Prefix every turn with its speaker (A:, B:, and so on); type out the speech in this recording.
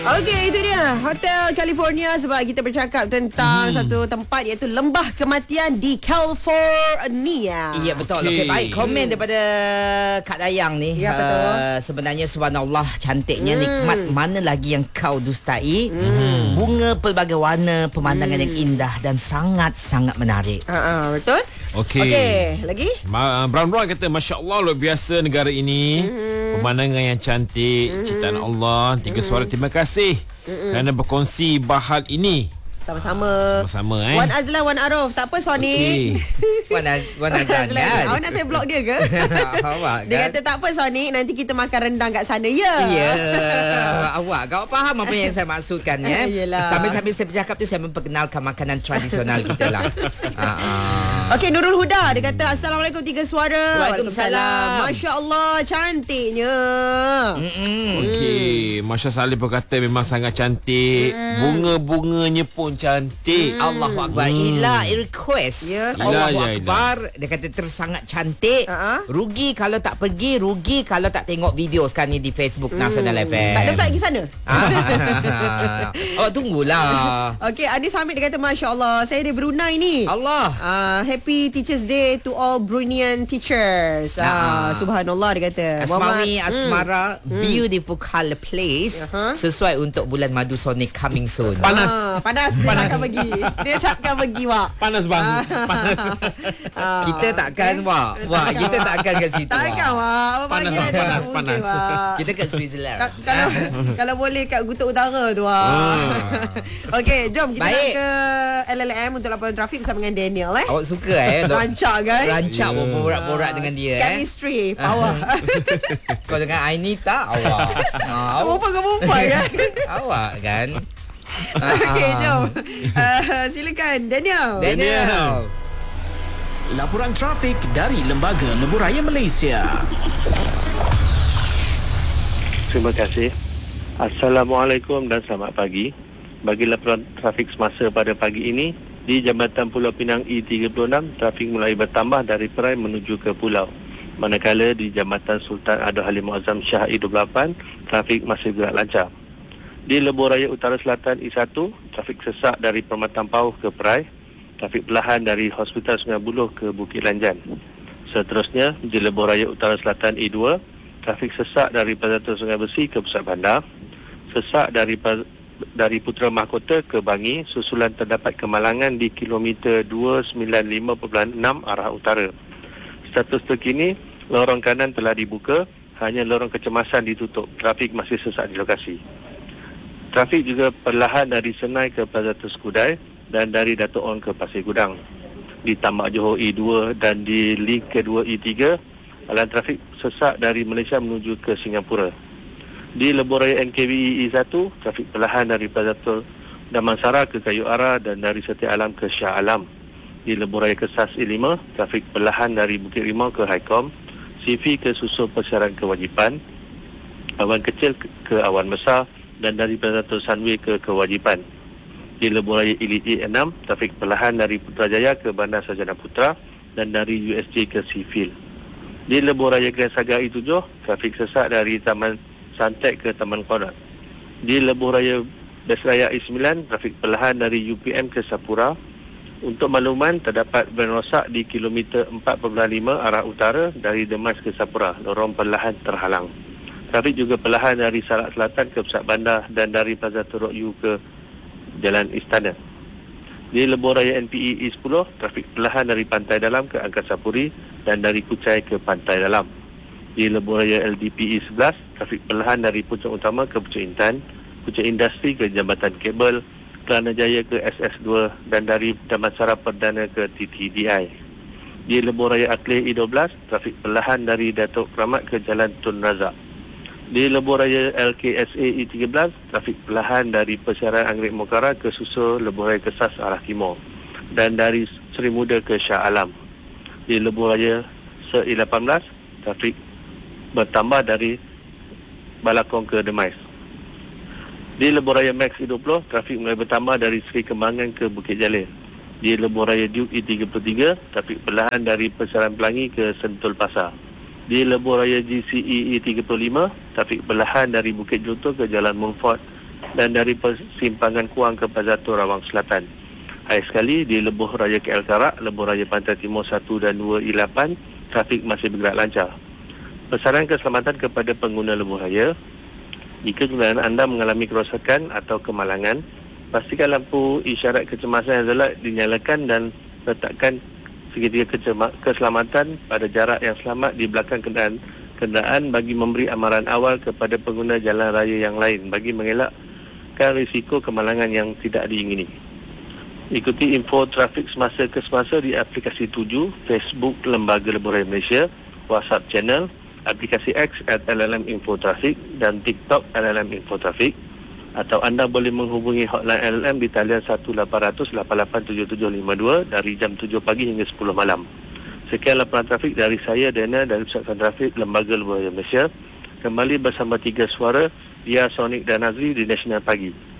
A: Okey, itu dia Hotel California, sebab kita bercakap tentang satu tempat iaitu Lembah Kematian di California.
B: Ya, betul. Okey, baik. Komen daripada Kak Dayang ni.
A: Ya, betul.
B: Sebenarnya subhanallah cantiknya, nikmat mana lagi yang kau dustai. Bunga pelbagai warna, pemandangan yang indah dan sangat-sangat menarik.
A: Betul. Okey, lagi?
C: Brown Roy kata, Masya Allah, luar biasa negara ini. Pemandangan yang cantik, ciptaan Allah. 3 suara terima kasih kerana berkongsi bahal ini.
A: Sama-sama. Wan Azlan, Wan Arif. Tak apa, Sonic.
B: Wan Azlan.
A: Awak nak saya block dia ke?
B: Awak
A: Dia kata tak apa, Sonic, nanti kita makan rendang kat sana.
B: Awak kau faham apa yang saya maksudkan ya? Sambil-sambil saya bercakap tu, saya memperkenalkan makanan tradisional kita lah.
A: Okey, Nurul Huda, dia kata Assalamualaikum 3 suara.
B: Waalaikumsalam.
A: Masya Allah, cantiknya.
C: Okey, Masya Salih pun kata memang sangat cantik. Bunga-bunganya pun cantik.
B: Allahu Akbar. Ila request. Allahu Akbar. Dia kata sangat cantik. Rugi kalau tak pergi, rugi kalau tak tengok video sekarang ni di Facebook Nasional FM.
A: Tak ada flight pergi sana?
B: Awak tunggulah.
A: Okey, Anis Hamid dia kata Masya Allah, saya di Brunei ni.
B: Allah.
A: Happy Teachers Day to all Bruneian teachers. Subhanallah, dia kata.
B: Asmawi Asmara, beautiful color place. Sesuai untuk bulan madu Sonic coming soon.
A: Panas. Dia takkan pergi. Dia takkan pergi, Wak.
C: Panas bang. Panas.
B: Kita takkan, Wak. Kita takkan kat situ.
A: Takkan, Wak.
C: Panas.
B: Kita kat Switzerland.
A: Kalau boleh kat Kutub Utara tu, Wak. Okey, jom kita nak ke LLM untuk laporan trafik bersama dengan Daniel.
B: Awak suka
A: rancak kan?
B: Rancak borak-borak dengan dia.
A: Chemistry, power.
B: Kau dengan Ainita, awak.
A: Perempuan kan?
B: Awak kan?
A: Okey, jom. Silakan Daniel.
D: Laporan trafik dari Lembaga Lebuh Raya Malaysia.
E: Terima kasih. Assalamualaikum dan selamat pagi. Bagi laporan trafik semasa pada pagi ini, di Jambatan Pulau Pinang E36, trafik mulai bertambah dari Perai menuju ke pulau. Manakala di Jambatan Sultan Abdul Halim Muazzam Shah E28, trafik masih bergerak lancar. Di Lebuh Raya Utara Selatan E1, trafik sesak dari Permatan Pauh ke Perai, trafik perlahan dari Hospital Sungai Buloh ke Bukit Lanjan. Seterusnya, di Lebuh Raya Utara Selatan E2, trafik sesak dari Pasar Sungai Besi ke Pusat Bandar, sesak dari Putra Mahkota ke Bangi, susulan terdapat kemalangan di kilometer 295.6 arah utara. Status terkini, lorong kanan telah dibuka, hanya lorong kecemasan ditutup. Trafik masih sesak di lokasi. Trafik juga perlahan dari Senai ke Plaza Skudai dan dari Dato' On ke Pasir Gudang. Di Tambak Johor E2 dan di link kedua E3, aliran trafik sesak dari Malaysia menuju ke Singapura. Di Lebuh Raya NKBE E1, trafik perlahan dari Plaza Damansara ke Kayu Ara dan dari Setia Alam ke Shah Alam. Di Lebuh Raya Kesas E5, trafik perlahan dari Bukit Rimau ke Haikom, CV ke Susul Persiaran Kewajipan, Awan Kecil ke Awan Besar dan dari Plaza Sunway ke Kewajipan. Di Lebuh Raya Elite E6, trafik perlahan dari Putrajaya ke Bandar Sarjana Putra dan dari USJ ke Seafield. Di Lebuh Raya Grand Saga E7, trafik sesak dari Taman Santek ke Taman Konat. Di Lebuh Raya Besraya E9, trafik perlahan dari UPM ke Sapura. Untuk makluman, terdapat ban rosak di kilometer 4.5 arah utara dari Demas ke Sapura. Lorong perlahan terhalang. Trafik juga perlahan dari Sarak Selatan ke Pusat Bandar dan dari Plaza Teruk U ke Jalan Istana. Di Lebuh Raya NPE E10, trafik perlahan dari Pantai Dalam ke Angkasa Puri dan dari Kuchai ke Pantai Dalam. Di Lebuh Raya LDP E11, trafik perlahan dari Puncak Utama ke Puncak Intan, Puncak Industri ke Jambatan Kabel, Kelana Jaya ke SS2 dan dari Damansara Perdana ke TTDI. Di Lebuh Raya Akleh E12, trafik perlahan dari Datuk Keramat ke Jalan Tun Razak. Di Lebuh Raya LKSA E13, trafik perlahan dari Persiaran Anggrek Mokara ke Susul Lebuh Raya Kesas arah timur dan dari Seri Muda ke Shah Alam. Di Lebuh Raya Se-18, trafik bertambah dari Balakong ke Demais. Di Lebuh Raya Max E20, trafik mulai bertambah dari Seri Kembangan ke Bukit Jalil. Di Lebuh Raya Duke E33, trafik perlahan dari Persiaran Pelangi ke Sentul Pasar. Di Lebuh Raya GCE E35, trafik perlahan dari Bukit Joto ke Jalan Mumford dan dari persimpangan Kuang ke Pazatu Rawang Selatan. Akhir sekali, di Lebuh Raya KL Karak, Lebuh Raya Pantai Timur 1 dan 2 I8, trafik masih bergerak lancar. Pesanan keselamatan kepada pengguna Lebuh Raya, jika kenderaan anda mengalami kerosakan atau kemalangan, pastikan lampu isyarat kecemasan yang gelap dinyalakan dan letakkan segitiga keselamatan pada jarak yang selamat di belakang kenderaan bagi memberi amaran awal kepada pengguna jalan raya yang lain bagi mengelakkan risiko kemalangan yang tidak diingini. Ikuti info trafik semasa ke semasa di aplikasi 7, Facebook Lembaga Lebuh Raya Malaysia, WhatsApp channel, aplikasi X @LLM Info Trafik dan TikTok LLM Info Trafik, atau anda boleh menghubungi hotline LLM di talian 1-800-887752 dari jam 7 pagi hingga 10 malam. Sekian laporan trafik dari saya, Dana, dari Pusat Trafik Lembaga Lebuh Raya Malaysia. Kembali bersama 3 suara, Dia, Sonic dan Nazri di Nasional Pagi.